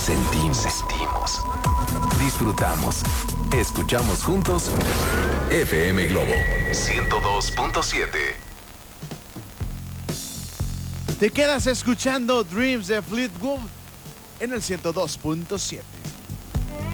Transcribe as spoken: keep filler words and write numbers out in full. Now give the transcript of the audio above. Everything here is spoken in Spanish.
sentimos, sentimos, disfrutamos, escuchamos juntos F M Globo ciento dos punto siete. Te quedas escuchando Dreams de Fleetwood en el ciento dos punto siete.